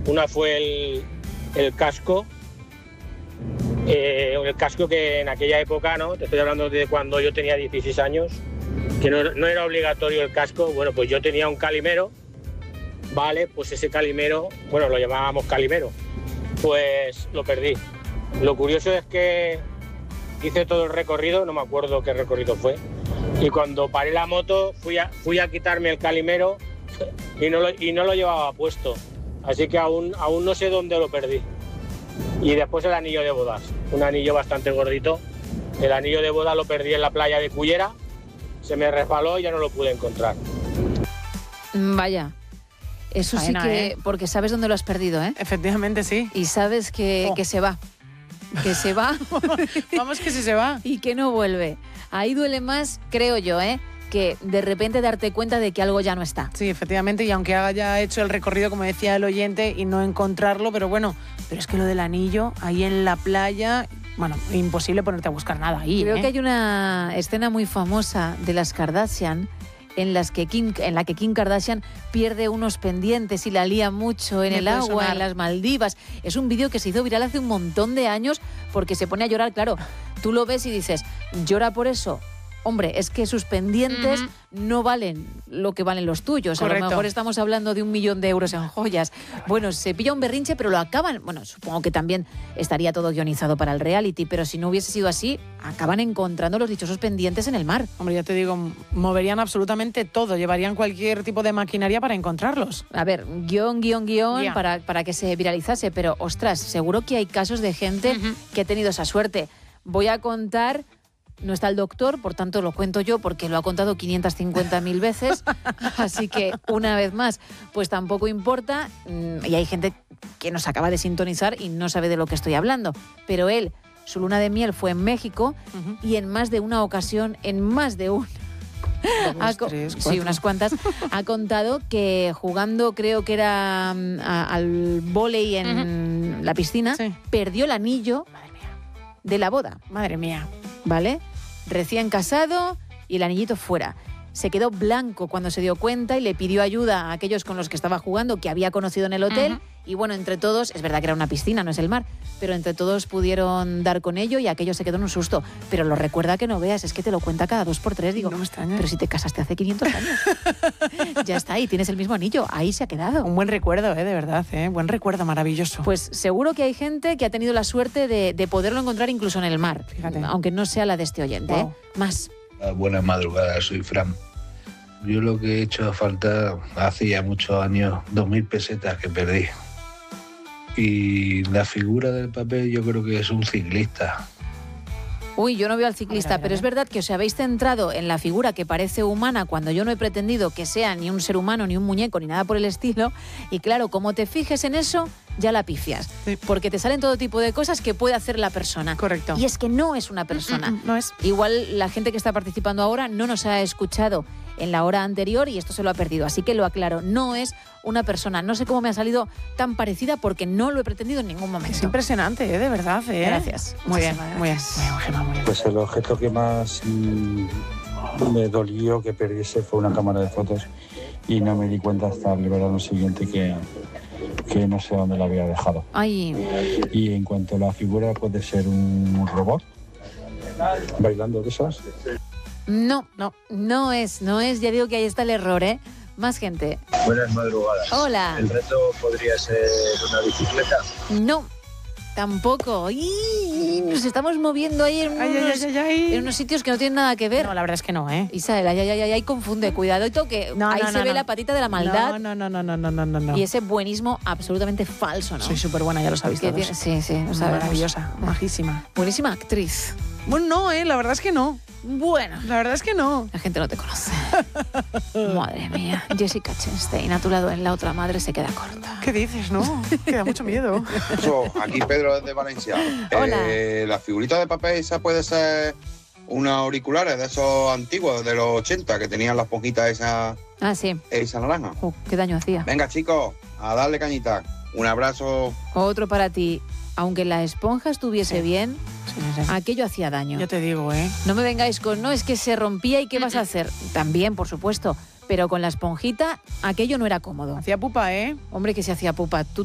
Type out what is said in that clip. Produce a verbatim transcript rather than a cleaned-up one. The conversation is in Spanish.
Una fue el, el casco, eh, el casco que en aquella época, ¿no? Te estoy hablando de cuando yo tenía dieciséis años, que no, no era obligatorio el casco. Bueno, pues yo tenía un calimero, vale, pues ese calimero, bueno, lo llamábamos calimero, pues lo perdí. Lo curioso es que hice todo el recorrido, no me acuerdo qué recorrido fue, y cuando paré la moto fui a, fui a quitarme el calimero y no lo, y no lo llevaba puesto, así que aún, aún no sé dónde lo perdí. Y después el anillo de bodas, un anillo bastante gordito. El anillo de boda lo perdí en la playa de Cullera, se me resbaló y ya no lo pude encontrar. Vaya. Eso Faena, sí que... ¿eh? Porque sabes dónde lo has perdido, ¿eh? Efectivamente, sí. Y sabes que, Oh. que se va. Que se va. Vamos que sí se va. Y que no vuelve. Ahí duele más, creo yo, ¿eh? Que de repente darte cuenta de que algo ya no está. Sí, efectivamente, y aunque haya hecho el recorrido, como decía el oyente, y no encontrarlo, pero bueno, pero es que lo del anillo, ahí en la playa, bueno, imposible ponerte a buscar nada ahí. Creo ¿eh? que hay una escena muy famosa de las Kardashian en, las que Kim, en la que Kim Kardashian pierde unos pendientes y la lía mucho en Me el puede agua, sonar. en las Maldivas. Es un vídeo que se hizo viral hace un montón de años porque se pone a llorar. Claro, tú lo ves y dices, ¿llora por eso? Hombre, es que sus pendientes Ujú. no valen lo que valen los tuyos. A Correcto. lo mejor estamos hablando de un millón de euros en joyas. Bueno, se pilla un berrinche, pero lo acaban... Bueno, supongo que también estaría todo guionizado para el reality, pero si no hubiese sido así, acaban encontrando los dichosos pendientes en el mar. Hombre, ya te digo, moverían absolutamente todo, llevarían cualquier tipo de maquinaria para encontrarlos. A ver, guión, guión, guión, Ya. para, para que se viralizase, pero ostras, seguro que hay casos de gente Ujú. que ha tenido esa suerte. Voy a contar... No está el doctor, por tanto lo cuento yo porque lo ha contado quinientas cincuenta mil veces, así que una vez más, pues tampoco importa. Y hay gente que nos acaba de sintonizar y no sabe de lo que estoy hablando. Pero él, su luna de miel fue en México Ujú. y en más de una ocasión, en más de un... ha Dos, co- tres, sí, cuatro. unas cuantas, ha contado que jugando, creo que era mm, a- al vóley en la piscina, Sí. perdió el anillo de la boda. Madre mía. ¿Vale? Recién casado y el anillito fuera. Se quedó blanco cuando se dio cuenta y le pidió ayuda a aquellos con los que estaba jugando, que había conocido en el hotel. Ujú. Y bueno, entre todos, es verdad que era una piscina, no es el mar, pero entre todos pudieron dar con ello y aquello se quedó en un susto. Pero lo recuerda que no veas, es que te lo cuenta cada dos por tres. Digo, No me extraña. pero si te casaste hace quinientos años. Ya está, ahí tienes el mismo anillo, ahí se ha quedado. Un buen recuerdo, ¿eh? De verdad, ¿eh? Buen recuerdo, maravilloso. Pues seguro que hay gente que ha tenido la suerte de, de poderlo encontrar incluso en el mar. Fíjate. Aunque no sea la de este oyente. Wow. ¿eh? Más. Ah, Buenas madrugadas, soy Fran. Yo lo que he hecho falta hace ya muchos años, dos mil pesetas que perdí. Y la figura del papel yo creo que es un ciclista. Uy, yo no veo al ciclista, A ver, a ver, pero a es ver. verdad que os habéis centrado en la figura que parece humana cuando yo no he pretendido que sea ni un ser humano, ni un muñeco, ni nada por el estilo. Y claro, como te fijes en eso, ya la pifias. Sí. Porque te salen todo tipo de cosas que puede hacer la persona. Correcto. Y es que no es una persona. Mm, mm, no es. Igual la gente que está participando ahora no nos ha escuchado en la hora anterior y esto se lo ha perdido. Así que lo aclaro, no es una persona. No sé cómo me ha salido tan parecida porque no lo he pretendido en ningún momento. Es impresionante, ¿eh? De verdad, ¿eh? Gracias. Muy bien, Muchísimas muy bien. gracias. Muy bien, Gemma, muy bien. Pues el objeto que más mm, me dolió que perdiese fue una cámara de fotos y no me di cuenta hasta el verano siguiente que, que no sé dónde la había dejado. Ay, Y en cuanto a la figura puede ser un robot bailando de esas. no, no, no es, no es. Ya digo que ahí está el error, ¿eh? Más gente. Buenas madrugadas. Hola. El reto podría ser una bicicleta. No, tampoco. ¡Y! Nos estamos moviendo ahí en Ay, ay, unos, ay, ay, ay. en unos sitios que no tienen nada que ver. No, la verdad es que no, ¿eh? Isabel, ay, ay, ay, ay, confunde, cuidado. Y que No, ahí no, se no, ve no. la patita de la maldad No, no, no, no, no, no, no, no. y ese buenismo absolutamente falso, ¿no? Soy súper buena, ya lo sabéis Que todos. tiene- sí, sí, lo sabemos. Maravillosa, majísima. Buenísima actriz. Bueno, no, ¿eh? La verdad es que no. Bueno, La verdad es que no. la gente no te conoce. Madre mía. Jessica Chastain a tu lado en La Otra Madre se queda corta. ¿Qué dices, no? Que da mucho miedo. Eso, aquí Pedro desde Valencia. Hola. Eh, la figurita de papel esa puede ser unos auriculares de esos antiguos, de los ochenta, que tenían las poquitas esa, Ah, sí. esa naranja. Oh, qué daño hacía. Venga, chicos, a darle cañita. Un abrazo. Otro para ti. Aunque la esponja estuviese Sí. bien, Sí, sí, sí. aquello hacía daño. Yo te digo, ¿eh? No me vengáis con, no, es que se rompía y ¿qué vas a hacer? También, por supuesto. Pero con la esponjita, aquello no era cómodo. Hacía pupa, ¿eh? Hombre, que se hacía pupa. Tú